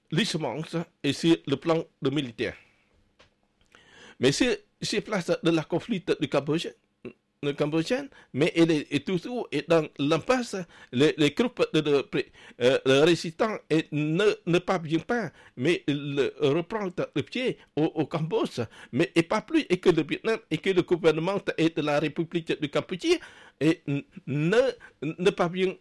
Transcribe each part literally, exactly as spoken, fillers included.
les semences et c'est le plan de militaire. Mais c'est, c'est place de la conflit du Cambodge, le Cambodgien, mais elle est, est toujours est dans l'impasse. Les, les groupes de, de, de euh, résistants et ne, ne parviennent pas, mais le, reprendre le pied au, au Cambodge, mais et pas plus, et que le Vietnam et que le gouvernement et de la République du Cambodge et ne, ne parviennent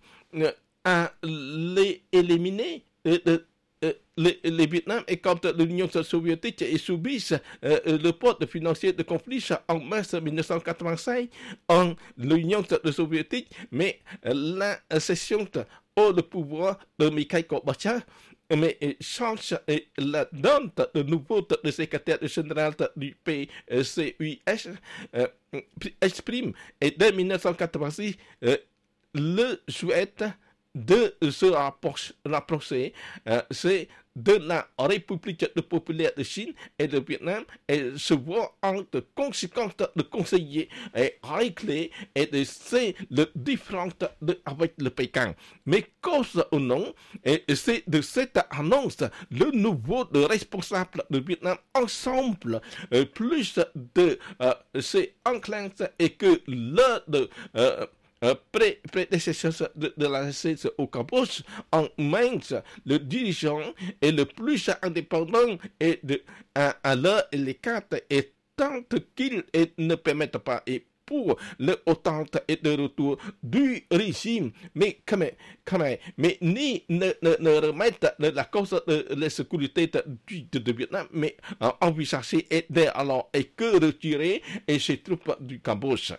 à les éliminer. Et, de, euh, les, les Vietnam et quand l'Union soviétique subissent euh, le poids financier de conflit en mars mille neuf cent quatre-vingt-cinq en l'Union soviétique, mais la cession au le pouvoir de Mikhail Gorbatchev mais change la donne de nouveau le secrétaire général du P C U S euh, exprime et dès mille neuf cent quatre-vingt-six euh, le souhaite de se rapprocher, euh, c'est de la République populaire de Chine et de Vietnam et se voit entre conséquences de conseiller et régler et de ces le différentes avec le Pékin. Mais cause ou non, et c'est de cette annonce le nouveau de responsable de Vietnam ensemble euh, plus de euh, ces enclins et que le de euh, Euh, pré prédécesseur de, de la R C C au Cambodge, en Mainz, le dirigeant est le plus indépendant et de, à, à l'heure et les cartes et tant qu'il ne permettent pas et pour le autant et de retour du régime, mais comment, comment, mais ni ne, ne, ne remettre la cause de la sécurité du, de, de Vietnam, mais euh, envisager et alors et que retirer et ses troupes du Cambodge.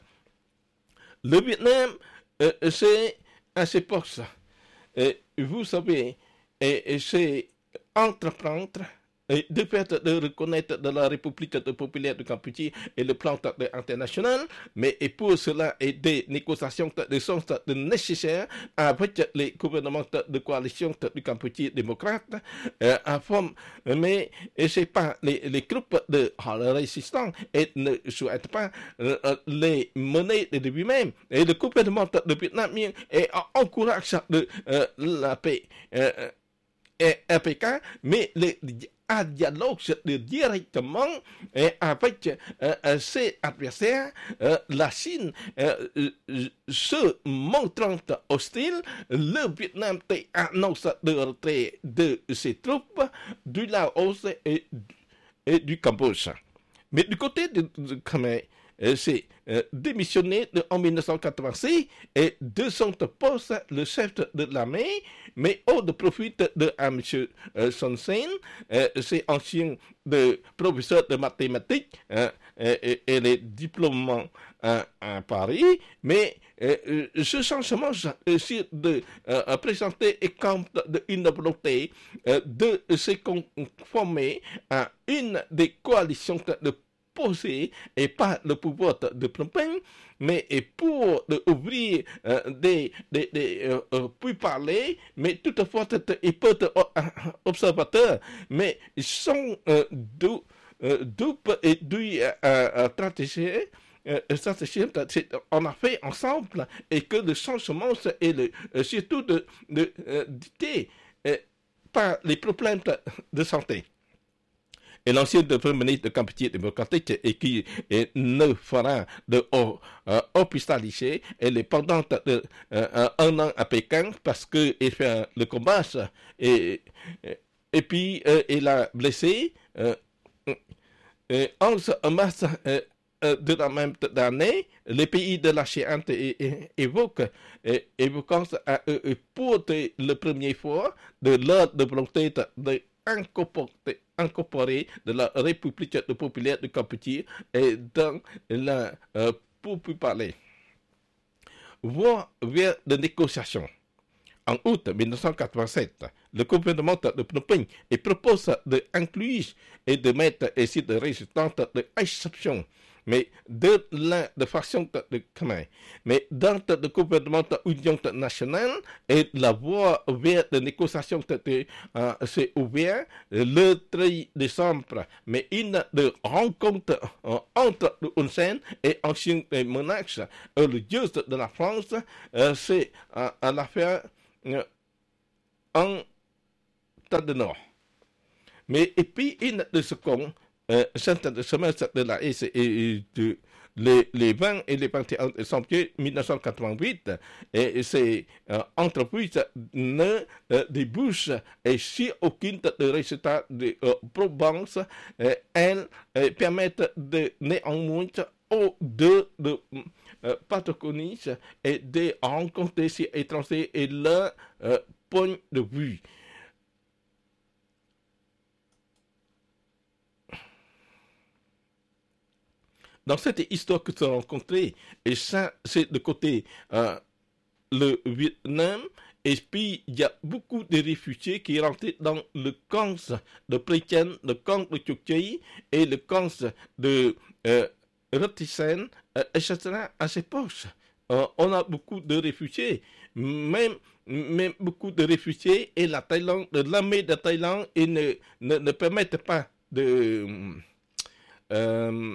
Le Vietnam, euh, c'est à ces postes. Euh, vous savez, et, et c'est entreprendre et de fait de reconnaître de la République populaire de Cambodge et le plan international, mais et pour cela et des négociations de sens nécessaires avec les gouvernements de coalition du Cambodge démocrate, euh, en forme, mais et c'est pas les, les groupes de résistants et ne souhaitent pas euh, les mener de lui-même et le gouvernement de Vietnam et encourage de, euh, la paix. Euh, et P K, mais les à dialogue directement eh, avec euh, ses adversaires, euh, la Chine euh, se montrant hostile, le Vietnam annonce de retrait de ses troupes du Laos et, et du Cambodge. Mais du côté de, de Khmer, euh, c'est euh, démissionné de, en mille neuf cent quatre-vingt-six et de son poste le chef de l'armée, mais au de profit de, de à M. Euh, Son Sen, euh, c'est ancien de professeur de mathématiques euh, et, et les diplômes à, à Paris, mais euh, ce changement c'est de euh, présenter et comme une volonté euh, de se conformer à une des coalitions de posée et pas le pouvoir de Phnom Penh, mais et pour de ouvrir euh, des, des, des euh, euh, puis parler, mais toutefois ils peuvent être observateurs, mais ils sont euh, dou, euh, dupes et du euh, euh, stratégie. Euh, on a fait ensemble et que le changement est le, euh, surtout de, de euh, dicté euh, par les problèmes de santé. Et l'ancien premier ministre de Cambodge démocratique et qui et ne fera de euh, hospitalisé, elle est pendant de, euh, un an à Pékin parce qu'il fait le combat et, et puis euh, il a blessé euh, et onze mars euh, de la même année, les pays de la Chiante évoquent, évoquant pour la première fois de leur de volonté de incorporer, incorporer de la République populaire de Cambodge et dans la euh, pour plus parler. Voie vers des négociations. En août mille neuf cent quatre-vingt-sept, le gouvernement de Phnom Penh propose d'inclure et de mettre ici des résistants d'exception, mais de la de façon de Khmer. Mais dans le gouvernement de l'Union nationale et la voie vers les négociations euh, s'est ouverte le treize décembre, mais une de rencontre euh, entre le Hun Sen et ancien monarque religieux de la France, euh, c'est euh, à l'affaire euh, en tas de Nord. Mais et puis, il de ce qu'on, de semestre de la S et de les, les vingt et les vingt et un décembre mille neuf cent quatre-vingt-huit, et ces euh, entreprises ne euh, débouchent et si aucun de résultat de euh, probants, euh, elles euh, permettent de néanmoins aux deux de euh, protagonistes et de rencontrer ces étrangers et leur euh, point de vue. Dans cette histoire que tu as rencontrée, et ça, c'est de côté euh, le Vietnam, et puis il y a beaucoup de réfugiés qui rentrent dans le camp de Prétienne, le camp de Tchoukéi et le camp de euh, Rotissen, euh, et cetera à ces postes. Euh, on a beaucoup de réfugiés, même, même beaucoup de réfugiés, et la Thaïlande, l'armée de Thaïlande, ils ne, ne, ne permettent pas de... Euh,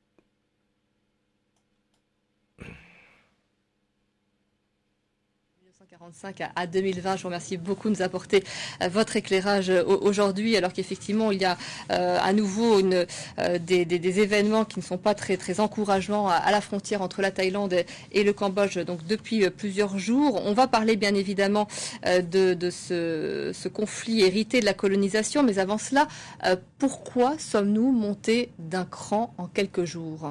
quarante-cinq à deux mille vingt. Je vous remercie beaucoup de nous apporter euh, votre éclairage euh, aujourd'hui, alors qu'effectivement il y a euh, à nouveau une, euh, des, des, des événements qui ne sont pas très très encourageants à, à la frontière entre la Thaïlande et le Cambodge. Donc depuis euh, plusieurs jours, on va parler bien évidemment euh, de, de ce, ce conflit hérité de la colonisation. Mais avant cela, euh, pourquoi sommes-nous montés d'un cran en quelques jours?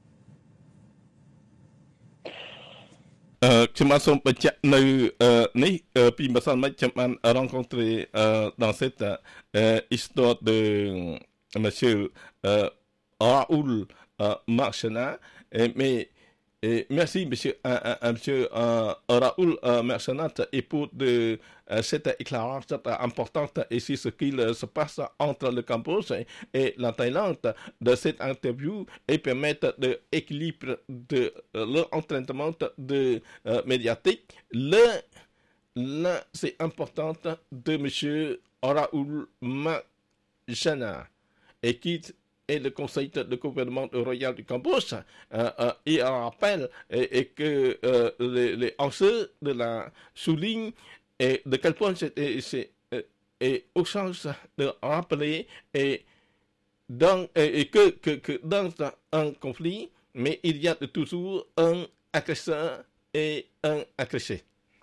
Euh,ខ្ញុំបានសូមបញ្ជាក់នៅនេះពីម្សិលមិញខ្ញុំបាន rencontré dans cette histoire de monsieur Raoul Marchena, mais et merci monsieur, euh, euh, monsieur euh, Raoul euh, Mercenat et pour de, euh, cet éclairage important ici ce qu'il euh, se passe entre le Cambodge et, et la Thaïlande de cette interview et permettre de l'équilibre de euh, l'entraînement de euh, médiatique. Là, là c'est important de monsieur Raoul Marchena et qui et le Conseil de gouvernement royal du Cambodge, euh, euh, il rappelle et, et que euh, les, les enjeux de la souligne et de quel point c'est, c'est et au sens de rappeler et, dans, et, et que, que, que dans un conflit, mais il y a toujours un agresseur et un agressé.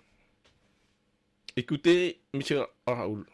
Écoutez, M. Raoul.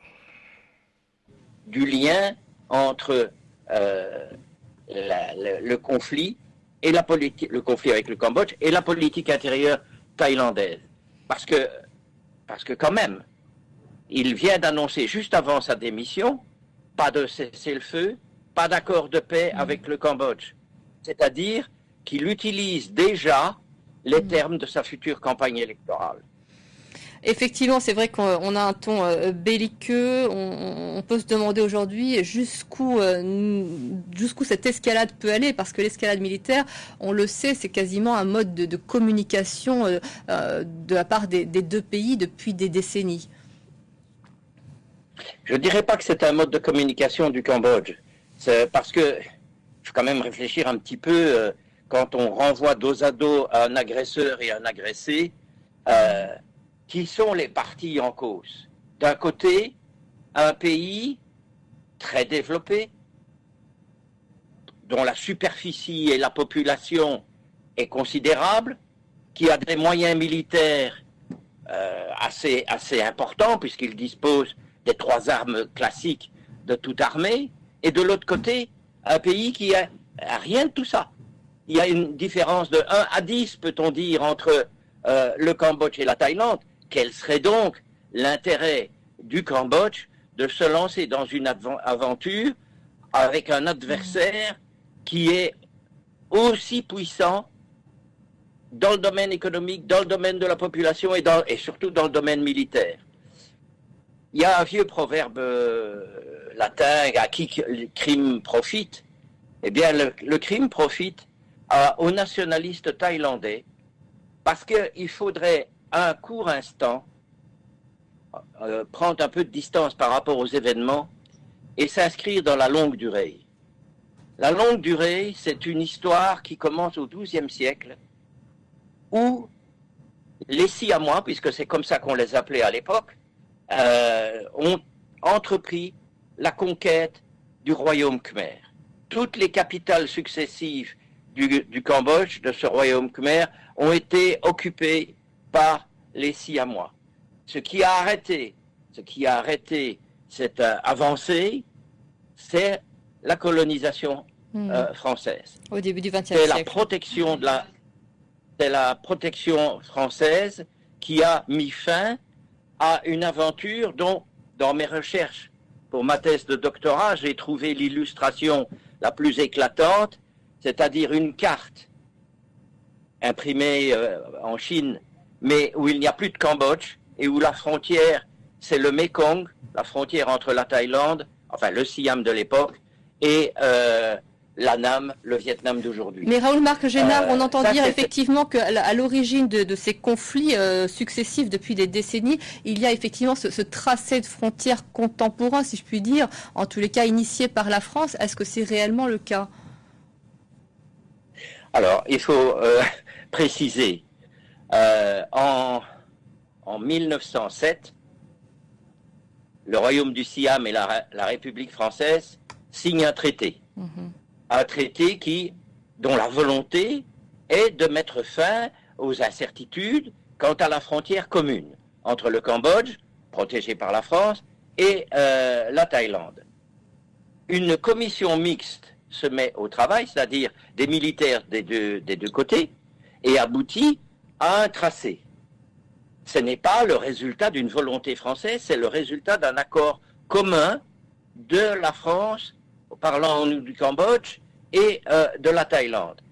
Du lien entre Euh, la, le, le conflit et la politique, le conflit avec le Cambodge et la politique intérieure thaïlandaise. Parce que, parce que quand même, il vient d'annoncer juste avant sa démission, pas de cessez-le-feu, pas d'accord de paix avec le Cambodge. C'est-à-dire qu'il utilise déjà les termes de sa future campagne électorale. Effectivement, c'est vrai qu'on a un ton euh, belliqueux. On, on peut se demander aujourd'hui jusqu'où euh, jusqu'où cette escalade peut aller, parce que l'escalade militaire, on le sait, c'est quasiment un mode de, de communication euh, euh, de la part des, des deux pays depuis des décennies. Je ne dirais pas que c'est un mode de communication du Cambodge. C'est parce que il faut quand même réfléchir un petit peu euh, quand on renvoie dos à dos un agresseur et un agressé. Euh, Qui sont les parties en cause? D'un côté, un pays très développé, dont la superficie et la population est considérable, qui a des moyens militaires euh, assez, assez importants, puisqu'il dispose des trois armes classiques de toute armée, et de l'autre côté, un pays qui a, a rien de tout ça. Il y a une différence de un à dix, peut-on dire, entre euh, le Cambodge et la Thaïlande. Quel serait donc l'intérêt du Cambodge de se lancer dans une aventure avec un adversaire qui est aussi puissant dans le domaine économique, dans le domaine de la population et, dans, et surtout dans le domaine militaire? Il y a un vieux proverbe euh, latin, à qui le crime profite. Eh bien, le, le crime profite à, aux nationalistes thaïlandais parce qu'il faudrait un court instant, euh, prendre un peu de distance par rapport aux événements et s'inscrire dans la longue durée. La longue durée, c'est une histoire qui commence au douzième siècle, où les Siamois, puisque c'est comme ça qu'on les appelait à l'époque, euh, ont entrepris la conquête du royaume Khmer. Toutes les capitales successives du, du Cambodge, de ce royaume Khmer, ont été occupées par les Siamois. Ce qui a arrêté, ce qui a arrêté cette euh, avancée, c'est la colonisation mmh. euh, française. Au début du vingtième siècle. C'est la protection de la, c'est la protection française qui a mis fin à une aventure dont, dans mes recherches pour ma thèse de doctorat, j'ai trouvé l'illustration la plus éclatante, c'est-à-dire une carte imprimée euh, en Chine, mais où il n'y a plus de Cambodge et où la frontière, c'est le Mekong, la frontière entre la Thaïlande, enfin le Siam de l'époque, et euh, l'Annam, le Vietnam d'aujourd'hui. Mais Raoul-Marc Génard, euh, on entend ça, dire effectivement qu'à l'origine de, de ces conflits euh, successifs depuis des décennies, il y a effectivement ce, ce tracé de frontières contemporain, si je puis dire, en tous les cas initié par la France. Est-ce que c'est réellement le cas? Alors, il faut euh, préciser, euh, en, en mille neuf cent sept, le Royaume du Siam et la, la République française signent un traité. Mmh. Un traité qui, dont la volonté est de mettre fin aux incertitudes quant à la frontière commune entre le Cambodge, protégé par la France, et euh, la Thaïlande. Une commission mixte se met au travail, c'est-à-dire des militaires des deux, des deux côtés, et aboutit à un tracé. Ce n'est pas le résultat d'une volonté française, c'est le résultat d'un accord commun de la France, parlant du Cambodge, et euh, de la Thaïlande.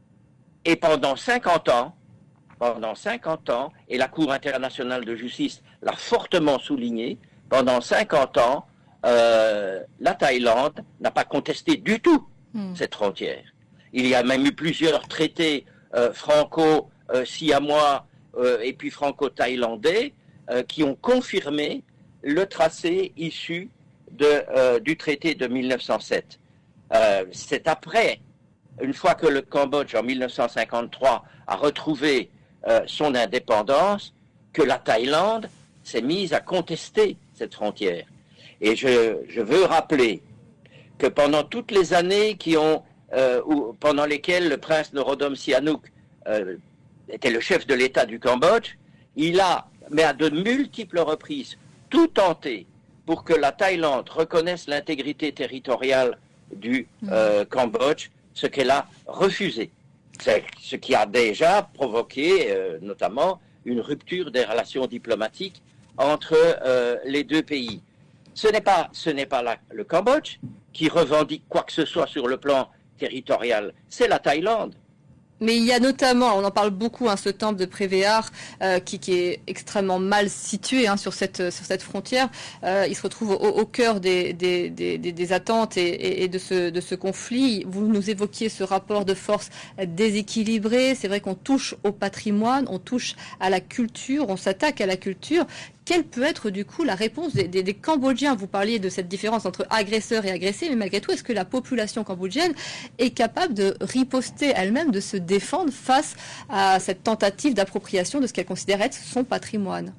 Et pendant cinquante ans, pendant cinquante ans, et la Cour internationale de justice l'a fortement souligné, pendant cinquante ans, euh, la Thaïlande n'a pas contesté du tout mmh. cette frontière. Il y a même eu plusieurs traités euh, franco-siamois euh, et puis franco-thaïlandais euh, qui ont confirmé le tracé issu de, euh, du traité de mille neuf cent sept. Euh, c'est après, une fois que le Cambodge, en mille neuf cent cinquante-trois, a retrouvé euh, son indépendance, que la Thaïlande s'est mise à contester cette frontière. Et je, je veux rappeler que pendant toutes les années qui ont, euh, où, pendant lesquelles le prince Norodom Sihanouk euh, était le chef de l'État du Cambodge, il a, mais à de multiples reprises, tout tenté pour que la Thaïlande reconnaisse l'intégrité territoriale du euh, Cambodge, ce qu'elle a refusé. C'est ce qui a déjà provoqué euh, notamment une rupture des relations diplomatiques entre euh, les deux pays. Ce n'est pas, ce n'est pas la, le Cambodge qui revendique quoi que ce soit sur le plan territorial, c'est la Thaïlande. Mais il y a notamment, on en parle beaucoup, hein, ce temple de Prévéar euh, qui, qui est extrêmement mal situé hein, sur cette sur cette frontière. Euh, il se retrouve au, au cœur des des, des, des attentes et, et, et de ce de ce conflit. Vous nous évoquiez ce rapport de force déséquilibré. C'est vrai qu'on touche au patrimoine, on touche à la culture, on s'attaque à la culture. Quelle peut être du coup la réponse des, des, des Cambodgiens? Vous parliez de cette différence entre agresseurs et agressés, mais malgré tout, est-ce que la population cambodgienne est capable de riposter elle-même, de se défendre face à cette tentative d'appropriation de ce qu'elle considère être son patrimoine?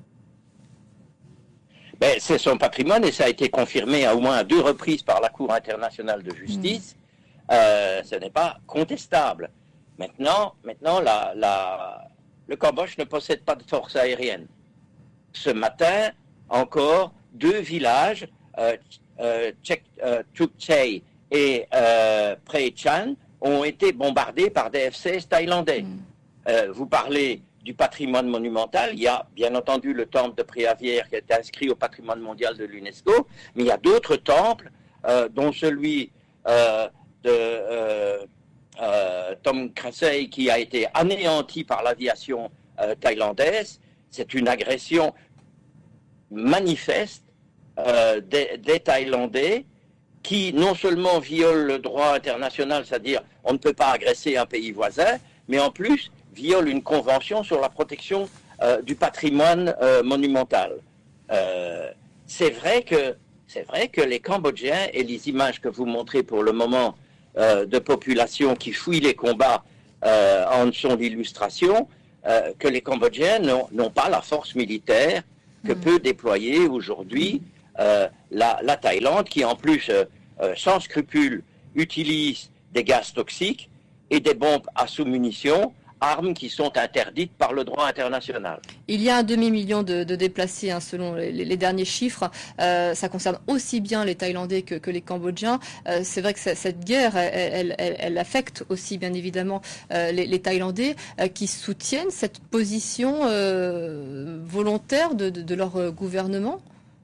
Ben, c'est son patrimoine et ça a été confirmé à au moins à deux reprises par la Cour internationale de justice. Mmh. Euh, ce n'est pas contestable. Maintenant, maintenant la, la, le Cambodge ne possède pas de force aérienne. Ce matin, encore, deux villages, euh, euh, euh, Tuk Chey et euh, Prey Chan, ont été bombardés par des F seize thaïlandais. Mm. Euh, vous parlez du patrimoine monumental, il y a bien entendu le temple de Préavière qui est inscrit au patrimoine mondial de l'UNESCO, mais il y a d'autres temples, euh, dont celui euh, de euh, euh, Tom Krasei qui a été anéanti par l'aviation euh, thaïlandaise. C'est une agression manifeste euh, des, des Thaïlandais qui non seulement violent le droit international, c'est-à-dire on ne peut pas agresser un pays voisin, mais en plus violent une convention sur la protection euh, du patrimoine euh, monumental. Euh, c'est vrai que c'est vrai que les Cambodgiens et les images que vous montrez pour le moment euh, de populations qui fuient les combats euh, en sont l'illustration. Euh, que les Cambodgiens n'ont pas la force militaire que mmh. peut déployer aujourd'hui euh, la, la Thaïlande, qui en plus, euh, euh, sans scrupule, utilise des gaz toxiques et des bombes à sous-munitions, armes qui sont interdites par le droit international. Il y a un demi-million de, de déplacés, hein, selon les, les derniers chiffres. Euh, ça concerne aussi bien les Thaïlandais que, que les Cambodgiens. Euh, c'est vrai que cette guerre, elle, elle, elle affecte aussi bien évidemment euh, les, les Thaïlandais euh, qui soutiennent cette position euh, volontaire de, de, de leur gouvernement.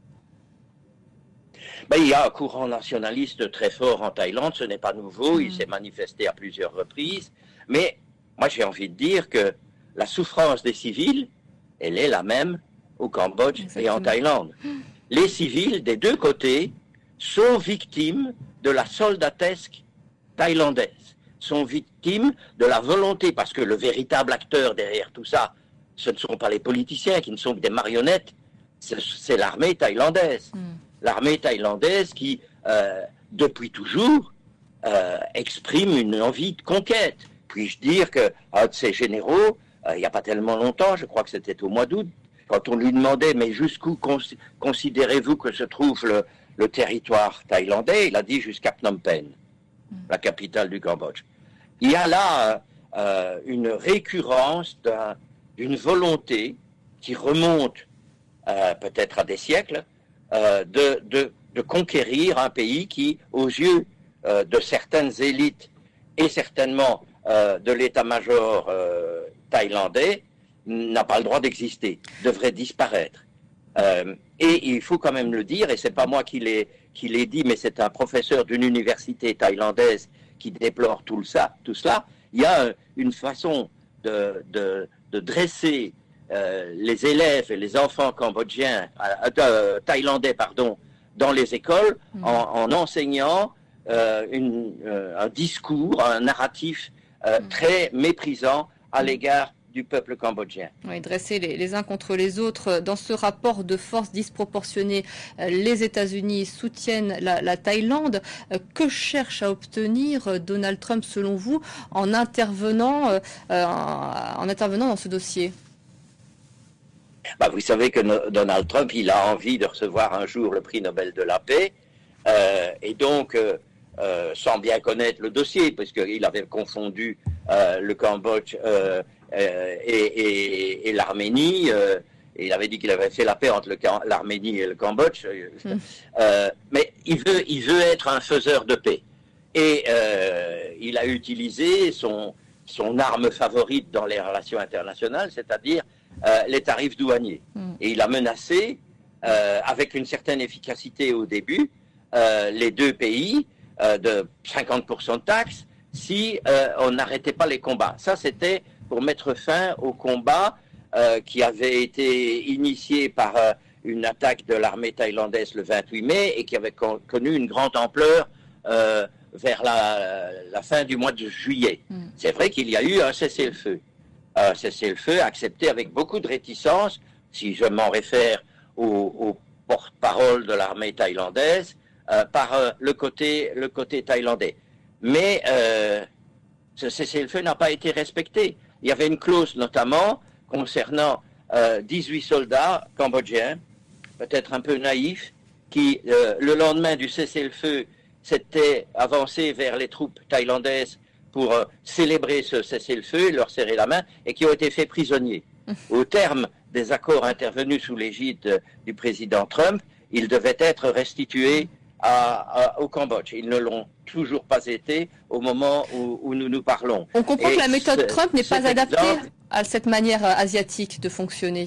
Ben, il y a un courant nationaliste très fort en Thaïlande, ce n'est pas nouveau, mmh. il s'est manifesté à plusieurs reprises, mais moi j'ai envie de dire que la souffrance des civils, elle est la même au Cambodge Exactement. Et en Thaïlande. Les civils des deux côtés sont victimes de la soldatesque thaïlandaise, sont victimes de la volonté, parce que le véritable acteur derrière tout ça, ce ne sont pas les politiciens qui ne sont que des marionnettes, c'est l'armée thaïlandaise. Mmh. L'armée thaïlandaise qui, euh, depuis toujours, euh, exprime une envie de conquête. Puis-je dire qu'un de ses généraux, euh, il n'y a pas tellement longtemps, je crois que c'était au mois d'août, quand on lui demandait « mais jusqu'où cons considérez-vous que se trouve le, le territoire thaïlandais ?» Il a dit « jusqu'à Phnom Penh, mmh. la capitale du Cambodge ». Il y a là euh, une récurrence d'une un, volonté qui remonte euh, peut-être à des siècles, Euh, de, de, de conquérir un pays qui, aux yeux euh, de certaines élites et certainement euh, de l'état-major euh, thaïlandais, n'a pas le droit d'exister, devrait disparaître. Euh, et il faut quand même le dire, et c'est pas moi qui l'ai qui l'ai dit, mais c'est un professeur d'une université thaïlandaise qui déplore tout, le, ça, tout cela, il y a une façon de, de, de dresser Euh, les élèves et les enfants cambodgiens, euh, euh, thaïlandais, pardon, dans les écoles, mmh. en, en enseignant euh, une, euh, un discours, un narratif euh, mmh. très méprisant à l'égard du peuple cambodgien. Oui, dressés les, les uns contre les autres. Dans ce rapport de force disproportionné, les États-Unis soutiennent la, la Thaïlande. Que cherche à obtenir Donald Trump, selon vous, en intervenant, euh, en intervenant dans ce dossier ? Bah, vous savez que no Donald Trump, il a envie de recevoir un jour le prix Nobel de la paix, euh, et donc, euh, euh, sans bien connaître le dossier, parce qu'il avait confondu euh, le Cambodge euh, euh, et, et, et l'Arménie, euh, et il avait dit qu'il avait fait la paix entre l'Arménie et le Cambodge, mmh. euh, mais il veut, il veut être un faiseur de paix. Et euh, il a utilisé son, son arme favorite dans les relations internationales, c'est-à-dire Euh, les tarifs douaniers. Mm. Et il a menacé, euh, avec une certaine efficacité au début, euh, les deux pays euh, de cinquante pour cent de taxes si euh, on n'arrêtait pas les combats. Ça, c'était pour mettre fin aux combats euh, qui avaient été initiés par euh, une attaque de l'armée thaïlandaise le vingt-huit mai et qui avait con connu une grande ampleur euh, vers la, la fin du mois de juillet. Mm. C'est vrai qu'il y a eu un cessez-le-feu. Un cessez-le-feu accepté avec beaucoup de réticence, si je m'en réfère au, au porte-parole de l'armée thaïlandaise, euh, par euh, le, côté, le côté thaïlandais. Mais euh, ce cessez-le-feu n'a pas été respecté. Il y avait une clause notamment concernant euh, dix-huit soldats cambodgiens, peut-être un peu naïfs, qui, euh, le lendemain du cessez-le-feu, s'étaient avancés vers les troupes thaïlandaises pour euh, célébrer ce cessez-le-feu, leur serrer la main, et qui ont été faits prisonniers. Au terme des accords intervenus sous l'égide euh, du président Trump, ils devaient être restitués à, à, au Cambodge. Ils ne l'ont toujours pas été au moment où, où nous nous parlons. On comprend et que la méthode ce, Trump n'est pas adaptée exemple, à cette manière asiatique de fonctionner.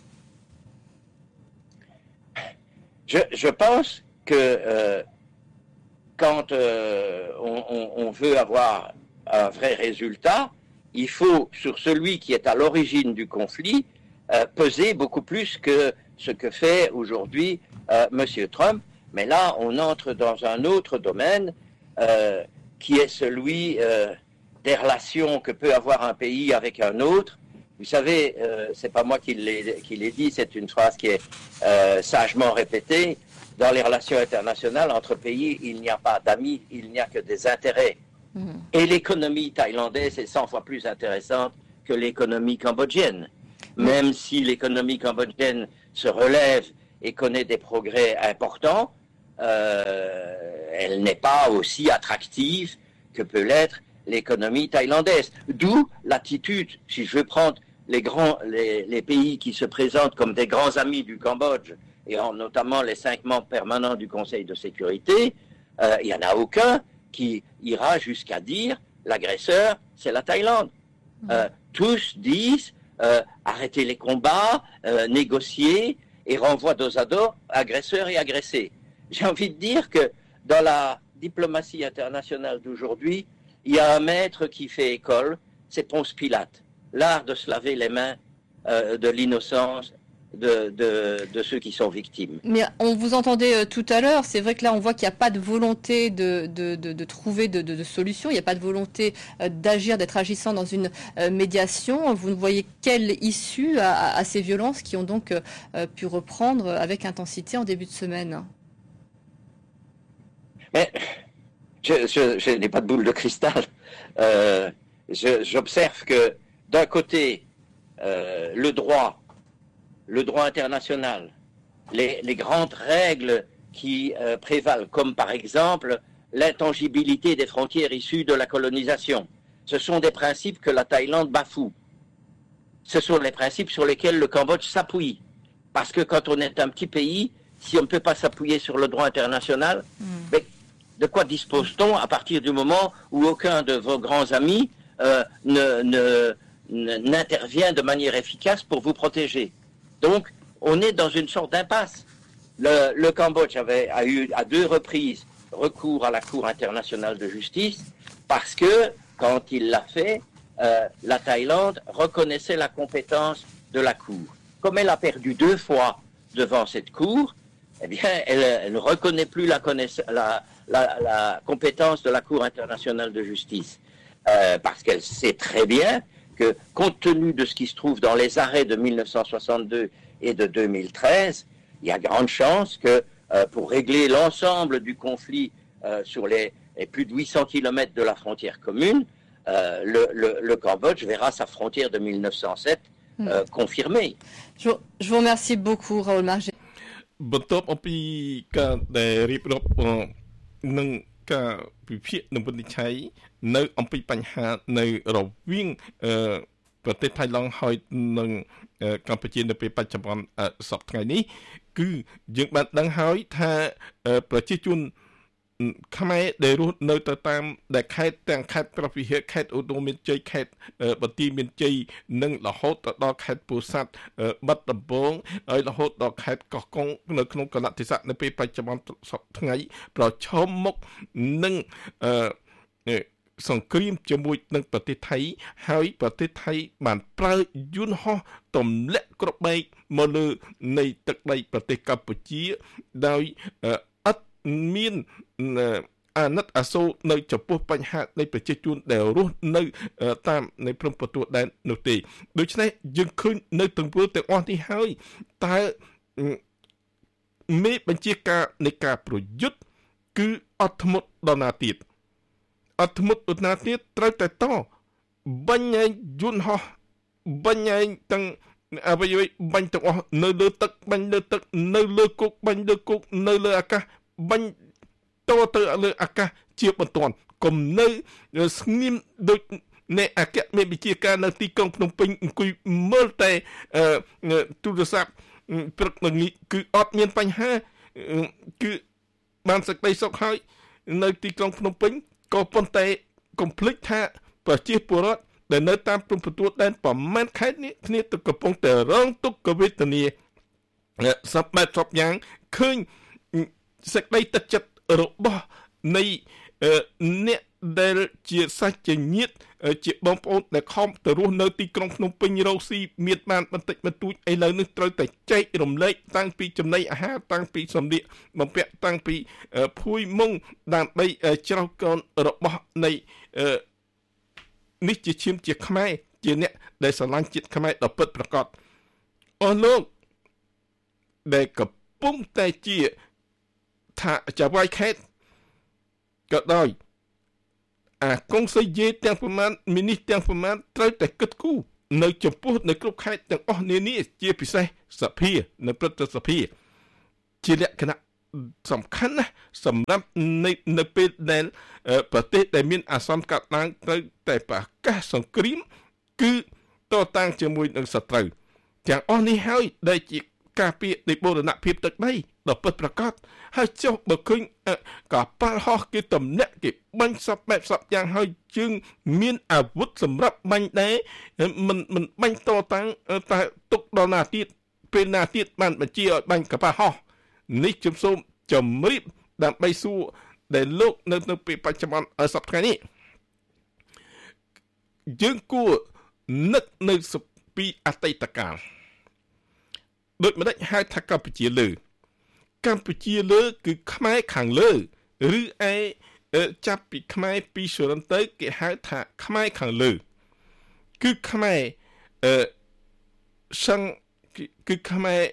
Je, je pense que euh, quand euh, on, on, on veut avoir un vrai résultat, il faut, sur celui qui est à l'origine du conflit, euh, peser beaucoup plus que ce que fait aujourd'hui euh, M. Trump. Mais là, on entre dans un autre domaine euh, qui est celui euh, des relations que peut avoir un pays avec un autre. Vous savez, euh, c'est pas moi qui l'ai dit, c'est une phrase qui est euh, sagement répétée. Dans les relations internationales entre pays, il n'y a pas d'amis, il n'y a que des intérêts. Mmh. Et l'économie thaïlandaise est cent fois plus intéressante que l'économie cambodgienne. Mmh. Même si l'économie cambodgienne se relève et connaît des progrès importants, euh, elle n'est pas aussi attractive que peut l'être l'économie thaïlandaise. D'où l'attitude, si je veux prendre les, grands, les, les pays qui se présentent comme des grands amis du Cambodge, et en, notamment les cinq membres permanents du Conseil de sécurité, euh, il n'y en a aucun qui ira jusqu'à dire l'agresseur, c'est la Thaïlande. Euh, tous disent euh, arrêter les combats, euh, négocier et renvoi dos à dos, agresseurs et agressés. J'ai envie de dire que dans la diplomatie internationale d'aujourd'hui, il y a un maître qui fait école, c'est Ponce Pilate, l'art de se laver les mains euh, de l'innocence de, de, de ceux qui sont victimes. Mais on vous entendait euh, tout à l'heure, c'est vrai que là on voit qu'il n'y a pas de volonté de, de, de, de trouver de, de, de solution, il n'y a pas de volonté euh, d'agir, d'être agissant dans une euh, médiation. Vous ne voyez quelle issue à, à, à ces violences qui ont donc euh, pu reprendre avec intensité en début de semaine? Mais je, je, je n'ai pas de boule de cristal. Euh, je, j'observe que d'un côté, euh, le droit, le droit international, les, les grandes règles qui euh, prévalent, comme par exemple l'intangibilité des frontières issues de la colonisation. Ce sont des principes que la Thaïlande bafoue. Ce sont les principes sur lesquels le Cambodge s'appuie. Parce que quand on est un petit pays, si on ne peut pas s'appuyer sur le droit international, mm. mais de quoi dispose-t-on à partir du moment où aucun de vos grands amis euh, ne, ne, ne, n'intervient de manière efficace pour vous protéger? Donc, on est dans une sorte d'impasse. Le, le Cambodge avait, a eu à deux reprises recours à la Cour internationale de justice parce que, quand il l'a fait, euh, la Thaïlande reconnaissait la compétence de la Cour. Comme elle a perdu deux fois devant cette Cour, eh bien, elle, elle ne reconnaît plus la, la, la, la compétence de la Cour internationale de justice. Euh, parce qu'elle sait très bien que, compte tenu de ce qui se trouve dans les arrêts de mille neuf cent soixante-deux et de deux mille treize, il y a grande chance que, euh, pour régler l'ensemble du conflit euh, sur les, les plus de huit cents kilomètres de la frontière commune, euh, le, le, le Cambodge verra sa frontière de mille neuf cent sept euh, confirmée. Je, je vous remercie beaucoup, Raoul Margé. បន្ទាប់អំពីការដែលរៀបរាប់នឹងការវិភាគនិងវិនិច្ឆ័យនៅអំពីបញ្ហានៅរវាងប្រទេសថៃឡង់ហើយនិងកម្ពុជានៅពេលបច្ចុប្បន្នសប្តាហ៍នេះគឺយើងបានដឹងហើយថាប្រជាជនខ្មែរដែលរស់នៅទៅតាមដែលខេត្តទាំងខេត្តប្រវិហារខេត្តឧត្តរមានជ័យខេត្តបន្ទាយមានជ័យនិងរហូតទៅដល់ខេត្តពោធិ៍សាត់បាត់ដំបងហើយរហូតដល់ខេត្តកោះកុងនៅក្នុងកណ្ដាលទេសៈនៅពេលបច្ចុប្បន្នសប្តាហ៍ថ្ងៃប្រឈមមុខនឹងអឺសង្គ្រាមជាមួយនឹងប្រទេសថៃហើយប្រទេសថៃបានប្រើយន្តហោះទម្លាក់គ្រាប់បែកមកលើនៃទឹកដីប្រទេសកម្ពុជាដោយអត់មានអាណិតអាសូរនៅចំពោះបញ្ហានៃប្រជាជនដែលរស់នៅតាមនៃព្រំប្រទល់ដែននោះទេដូច្នេះយើងឃើញនៅទង្វើទាំងអស់នេះហើយតើមេបញ្ជាការនៃការប្រយុទ្ធគឺអត់ធ្មត់ដល់ណាទៀតអត់ធ្មត់ដល់ណាទៀតត្រូវតែតបាញ់ឯងយន្តហោះបាញ់ឯងទាំងអ្វីៗបាញ់ទាំងអស់នៅលើទឹកបាញ់លើទឹកនៅលើគោកបាញ់លើគោកនៅលើអាកាសបាញ់តទៅលើអាកាសជាបន្ទាន់កុំនៅស្ងៀមដូចអ្នកអគ្គមេបញ្ជាការនៅទីក្រុងភ្នំពេញអង្គុយមើលតែទូរស័ព្ទព្រឹកល្ងាចគឺអត់មានបញ្ហាគឺបានសេចក្តីសុខហើយនៅទីក្រុងភ្នំពេញក៏ប៉ុន្តែកុំភ្លេចថាប្រជាពលរដ្ឋដែលនៅតាមព្រំប្រទល់ដែនប្រមាណខេត្តនេះគ្នាទៅកំពុងតែរងទុក្ខវេទនាសពបែបសពយ៉ាងឃើញសេចក្តីទឹកចិត្តរបស់នៃអ្នកដែលជាសាច់ជាញាតិជាបងប្អូនដែលខំទៅរស់នៅទីក្រុងភ្នំពេញរកស៊ីមានបានបន្តិចបន្តួចឥឡូវនេះត្រូវតែចែករំលែកតាំងពីចំណីអាហារតាំងពីសម្លៀកបំពាក់តាំងពីភួយមុងដើម្បីច្រោះកូនរបស់នៃនេះជាឈាមជាខ្មែរជាអ្នកដែលស្រឡាញ់ជាតិខ្មែរដ៏ពិតប្រាកដអស់លោកដែលកំពុងតែជាថាចៅវាយខេត្តក៏ដោយអាកុងសីយេទាំងប្រមាណមីនីទាំងប្រមាណត្រូវតែគិតគូរនៅចំពោះនៅគ្រប់ខេត្តទាំងអស់នានាជាពិសេសសភានៅព្រឹទ្ធសភាជាលក្ខណៈសំខាន់ណាស់សម្រាប់នៅនៅពេលដែលប្រទេសដែលមានអាសន្នកើតឡើងត្រូវតែប្រកាសសង្គ្រាមគឺតតាំងជាមួយនឹងសត្រូវទាំងអស់នេះហើយដែលជាការពារនៃបូរណភាពទឹកដីដ៏ពិតប្រាកដហើយចុះបើឃើញកប៉ាល់ហោះគេទម្លាក់គេបាញ់សពបែបសពយ៉ាងហើយយើងមានអាវុធសម្រាប់បាញ់ដែរមិនមិនបាញ់តតាំងតែទុកដល់ណាទៀតពេលណាទៀតបានបញ្ជាឲ្យបាញ់កប៉ាល់ហោះនេះខ្ញុំសូមជំរាបដើម្បីសួរដែលលោកនៅនៅពេលបច្ចុប្បន្នសប្តាហ៍នេះយើងគួរនឹកនៅពីអតីតកាលដូចម្ដេចហៅថាកម្ពុជាលើកម្ពុជាលើគឺខ្មែរខាងលើឬឯចាប់ពីខ្មែរពីសុរិន្ទទៅគេហៅថាខ្មែរខាងលើគឺខ្មែរអឺសឹងគឺខ្មែរ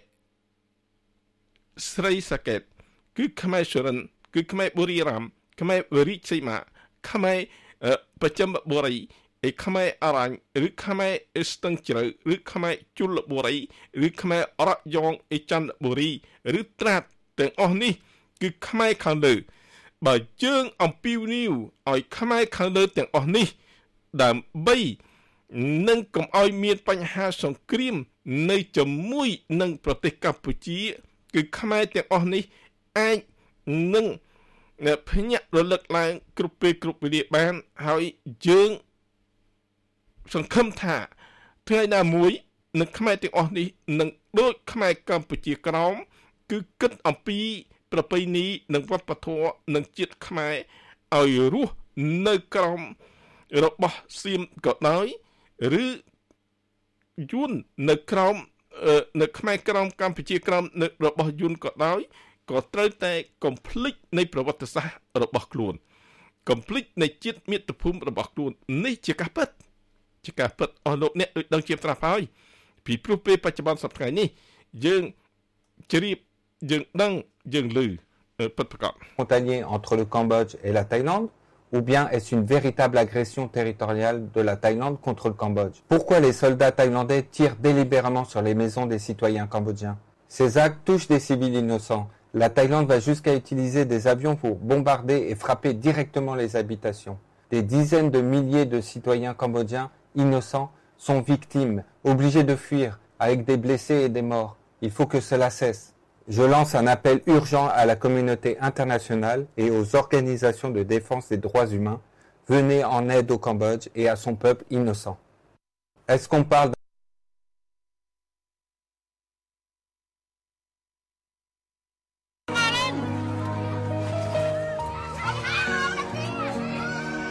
ស្រីសាកេតគឺខ្មែរសុរិន្ទគឺខ្មែរបុរីរាមខ្មែរវរិសីមាខ្មែរប្រចាំបុរីឯខ្មែរអរញ្ញឬខ្មែរស្ទឹងជ្រៅឬខ្មែរជលបុរីឬខ្មែររយ៉ងឯចន្ទបុរីឬត្រាតទាំងអស់នេះគឺខ្មែរខាងលើបើយើងអំពាវនាវឲ្យខ្មែរខាងលើទាំងអស់នេះដើម្បីនឹងកុំឲ្យមានបញ្ហាសង្គ្រាមនៅជាមួយនឹងប្រទេសកម្ពុជាគឺខ្មែរទាំងអស់នេះអាចនឹងភ្ញាក់រលឹកឡើងគ្រប់ពេលគ្រប់វេលាបានហើយយើងសង្ឃឹមថាថ្ងៃណាមួយនឹងខ្មែរទាំងអស់នេះនឹងដូចខ្មែរកម្ពុជាក្រោមគឺគិតអំពីប្រពៃណីនិងវប្បធម៌និងជាតិខ្មែរឲ្យរស់នៅក្រោមរបស់សៀមក៏ដោយឬយួននៅក្រោមនៅខ្មែរក្រោមកម្ពុជាក្រោមនៅរបស់យួនក៏ដោយក៏ត្រូវតែកុំភ្លេចនៃប្រវត្តិសាស្ត្ររបស់ខ្លួនកុំភ្លេចនៃជាតិមាតុភូមិរបស់ខ្លួននេះជាការពិតជាការពិតអស់លោកអ្នកដូចដឹងជាប្រាប់ហើយពីព្រោះពេលបច្ចុប្បន្នសប្តាហ៍នេះយើងជ្រាបយើងដឹងយើងឮពិតប្រាកដ frontalier entre le Cambodge et la Thaïlande ou bien est-ce une véritable agression territoriale de la Thaïlande contre le Cambodge? Pourquoi les soldats thaïlandais tirent délibérément sur les maisons des citoyens cambodgiens? Ces actes touchent des civils innocents. La Thaïlande va jusqu'à utiliser des avions pour bombarder et frapper directement les habitations. Des dizaines de milliers de citoyens cambodgiens innocents sont victimes, obligés de fuir, avec des blessés et des morts. Il faut que cela cesse. Je lance un appel urgent à la communauté internationale et aux organisations de défense des droits humains. Venez en aide au Cambodge et à son peuple innocent. Est-ce qu'on parle